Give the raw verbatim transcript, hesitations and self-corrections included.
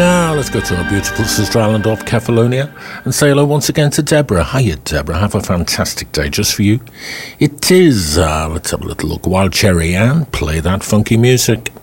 now, let's go to our beautiful sister island of Kefalonia and say hello once again to Deborah. Hiya, Deborah. Have a fantastic day just for you. It is, uh, let's have a little look. Wild Cherry Ann, play that funky music.